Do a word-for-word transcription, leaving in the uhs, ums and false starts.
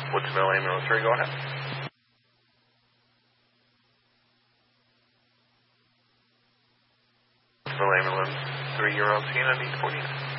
Woodsville Ambulance three, go ahead. Woodsville Ambulance three, you're on scene, I need coordinates.